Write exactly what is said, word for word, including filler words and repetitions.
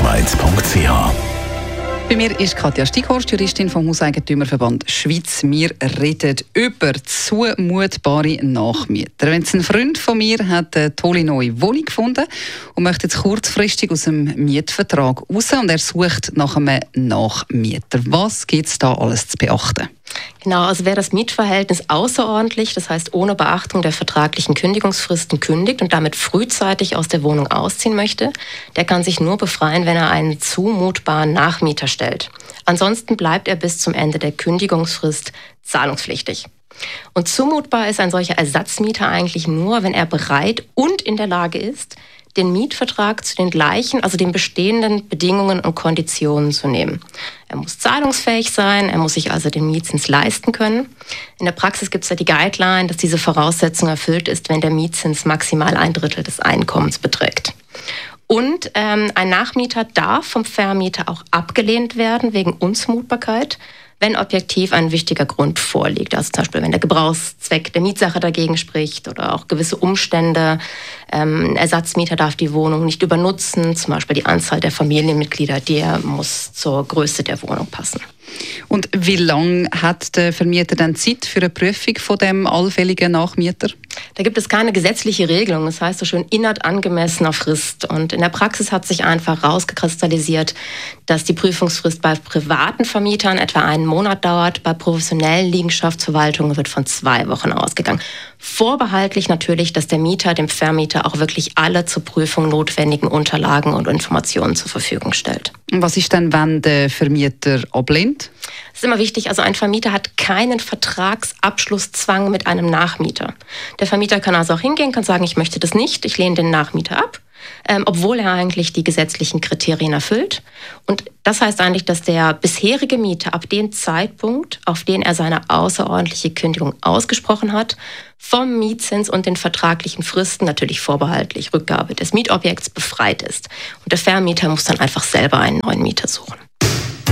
schweiz punkt c h. Bei mir ist Katja Stieghorst, Juristin vom Hauseigentümerverband Schweiz. Wir reden über zumutbare Nachmieter. Wenn ein Freund von mir hat eine tolle neue Wohnung gefunden und möchte jetzt kurzfristig aus dem Mietvertrag raus und er sucht nach einem Nachmieter. Was gibt es da alles zu beachten? Genau, also wer das Mietverhältnis außerordentlich, das heißt ohne Beachtung der vertraglichen Kündigungsfristen kündigt und damit frühzeitig aus der Wohnung ausziehen möchte, der kann sich nur befreien, wenn er einen zumutbaren Nachmieter stellt. Ansonsten bleibt er bis zum Ende der Kündigungsfrist zahlungspflichtig. Und zumutbar ist ein solcher Ersatzmieter eigentlich nur, wenn er bereit und in der Lage ist, den Mietvertrag zu den gleichen, also den bestehenden Bedingungen und Konditionen zu nehmen. Er muss zahlungsfähig sein, er muss sich also den Mietzins leisten können. In der Praxis gibt es ja die Guideline, dass diese Voraussetzung erfüllt ist, wenn der Mietzins maximal ein Drittel des Einkommens beträgt. Und ähm, ein Nachmieter darf vom Vermieter auch abgelehnt werden wegen Unzumutbarkeit, wenn objektiv ein wichtiger Grund vorliegt. Also zum Beispiel, wenn der Gebrauchszweck der Mietsache dagegen spricht oder auch gewisse Umstände. Ähm, ein Ersatzmieter darf die Wohnung nicht übernutzen, zum Beispiel die Anzahl der Familienmitglieder, der muss zur Größe der Wohnung passen. Und wie lange hat der Vermieter dann Zeit für eine Prüfung von dem allfälligen Nachmieter? Da gibt es keine gesetzliche Regelung, das heißt so schön innerhalb angemessener Frist. Und in der Praxis hat sich einfach herausgekristallisiert, dass die Prüfungsfrist bei privaten Vermietern etwa einen Monat dauert, bei professionellen Liegenschaftsverwaltungen wird von zwei Wochen ausgegangen. Vorbehaltlich natürlich, dass der Mieter dem Vermieter auch wirklich alle zur Prüfung notwendigen Unterlagen und Informationen zur Verfügung stellt. Und was ist dann, wenn der Vermieter ablehnt? Es ist immer wichtig, also ein Vermieter hat keinen Vertragsabschlusszwang mit einem Nachmieter. Der Vermieter kann also auch hingehen, kann sagen, ich möchte das nicht, ich lehne den Nachmieter ab, ähm, obwohl er eigentlich die gesetzlichen Kriterien erfüllt. Und das heißt eigentlich, dass der bisherige Mieter ab dem Zeitpunkt, auf den er seine außerordentliche Kündigung ausgesprochen hat, vom Mietzins und den vertraglichen Fristen, natürlich vorbehaltlich Rückgabe des Mietobjekts, befreit ist. Und der Vermieter muss dann einfach selber einen neuen Mieter suchen.